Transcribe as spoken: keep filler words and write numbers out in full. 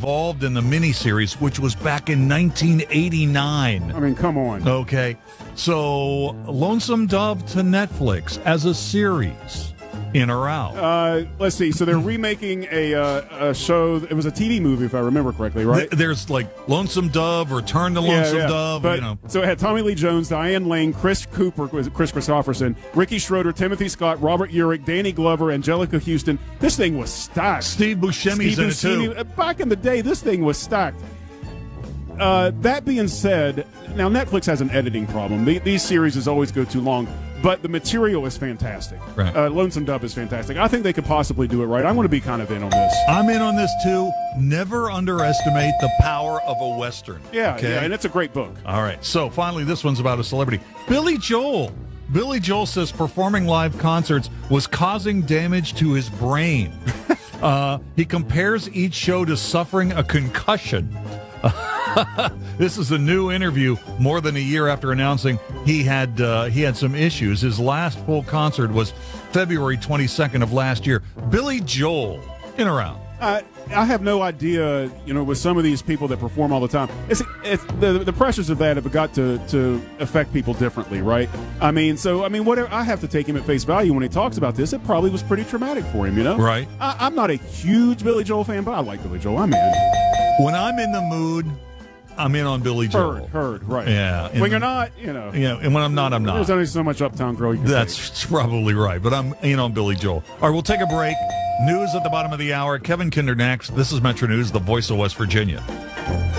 involved in the miniseries, which was back in nineteen eighty-nine. I mean, come on. Okay, so Lonesome Dove to Netflix as a series. In or out? Uh, let's see. So they're remaking a, uh, a show. It was a T V movie, if I remember correctly, right? There's like Lonesome Dove, Return to Yeah, Lonesome yeah. Dove. But, you know. So it had Tommy Lee Jones, Diane Lane, Chris Cooper, Chris Christopherson, Ricky Schroeder, Timothy Scott, Robert Urich, Danny Glover, Angelica Houston. This thing was stacked. Steve Buscemi's Steve in Buscemi. it too. Back in the day, this thing was stacked. Uh, that being said, now Netflix has an editing problem. The, these series always go too long. But the material is fantastic. Right. Uh, Lonesome Dove is fantastic. I think they could possibly do it right. I want to be kind of in on this. I'm in on this too. Never underestimate the power of a Western. Yeah, okay? yeah, and it's a great book. All right. So finally, this one's about a celebrity. Billy Joel. Billy Joel says performing live concerts was causing damage to his brain. uh, he compares each show to suffering a concussion. This is a new interview more than a year after announcing he had uh, he had some issues. His last full concert was February twenty-second of last year. Billy Joel, in or out? Uh, I have no idea, you know, with some of these people that perform all the time. It's, it's the the pressures of that have got to, to affect people differently, right? I mean, so I mean, whatever. I have to take him at face value when he talks about this. It probably was pretty traumatic for him, you know? Right. I, I'm not a huge Billy Joel fan, but I like Billy Joel. I'm in. When I'm in the mood, I'm in on Billy Joel. Heard, heard, right? Yeah. When and- you're not, you know. Yeah, and when I'm not, I'm not. There's only so much Uptown Girl you can That's take. probably right, but I'm in on Billy Joel. All right, we'll take a break. News at the bottom of the hour. Kevin Kinder next. This is Metro News, the voice of West Virginia.